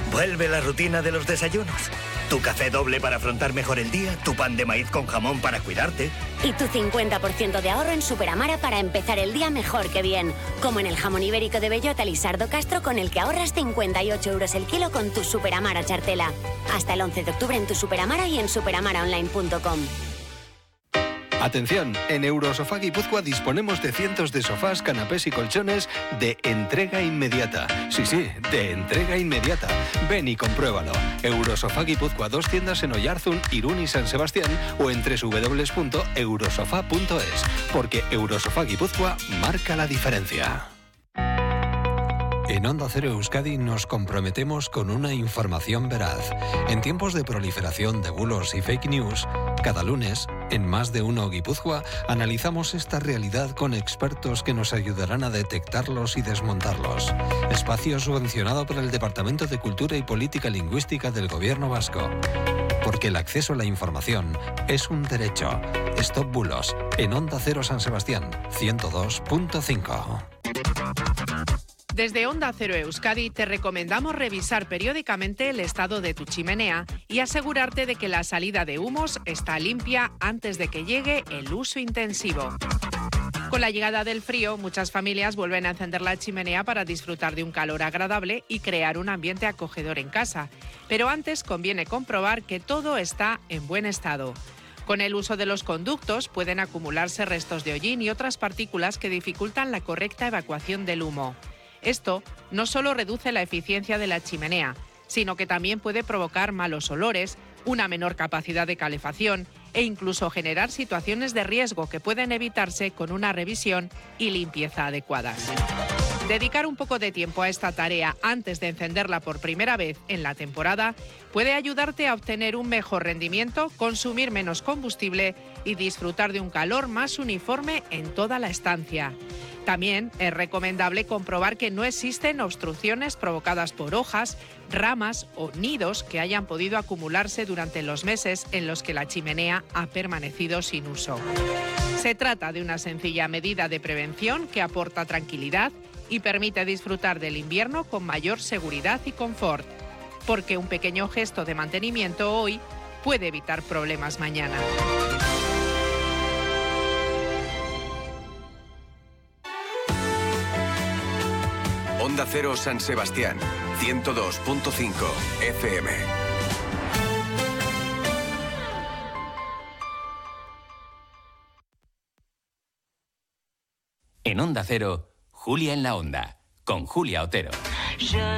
Vuelve la rutina de los desayunos. Tu café doble para afrontar mejor el día, tu pan de maíz con jamón para cuidarte. Y tu 50% de ahorro en Superamara para empezar el día mejor que bien. Como en el jamón ibérico de bellota Lisardo Castro, con el que ahorras 58 euros el kilo con tu Superamara chartela. Hasta el 11 de octubre en tu Superamara y en superamaraonline.com. Atención, en Eurosofá Guipúzcoa disponemos de cientos de sofás, canapés y colchones de entrega inmediata. Sí, de entrega inmediata. Ven y compruébalo. Eurosofá Guipúzcoa, 2 tiendas en Oyarzún, Irún y San Sebastián o en www.eurosofá.es. Porque Eurosofá Guipúzcoa marca la diferencia. En Onda Cero Euskadi nos comprometemos con una información veraz. En tiempos de proliferación de bulos y fake news, cada lunes, en Más de Uno Guipúzcoa, analizamos esta realidad con expertos que nos ayudarán a detectarlos y desmontarlos. Espacio subvencionado por el Departamento de Cultura y Política Lingüística del Gobierno Vasco. Porque el acceso a la información es un derecho. Stop Bulos, en Onda Cero San Sebastián, 102.5. Desde Onda Cero Euskadi te recomendamos revisar periódicamente el estado de tu chimenea y asegurarte de que la salida de humos está limpia antes de que llegue el uso intensivo. Con la llegada del frío, muchas familias vuelven a encender la chimenea para disfrutar de un calor agradable y crear un ambiente acogedor en casa. Pero antes conviene comprobar que todo está en buen estado. Con el uso de los conductos pueden acumularse restos de hollín y otras partículas que dificultan la correcta evacuación del humo. Esto no solo reduce la eficiencia de la chimenea, sino que también puede provocar malos olores, una menor capacidad de calefacción e incluso generar situaciones de riesgo que pueden evitarse con una revisión y limpieza adecuadas. Dedicar un poco de tiempo a esta tarea antes de encenderla por primera vez en la temporada puede ayudarte a obtener un mejor rendimiento, consumir menos combustible y disfrutar de un calor más uniforme en toda la estancia. También es recomendable comprobar que no existen obstrucciones provocadas por hojas, ramas o nidos que hayan podido acumularse durante los meses en los que la chimenea ha permanecido sin uso. Se trata de una sencilla medida de prevención que aporta tranquilidad y permite disfrutar del invierno con mayor seguridad y confort, porque un pequeño gesto de mantenimiento hoy puede evitar problemas mañana. Onda Cero San Sebastián, 102.5 FM. En Onda Cero, Julia en la Onda, con Julia Otero.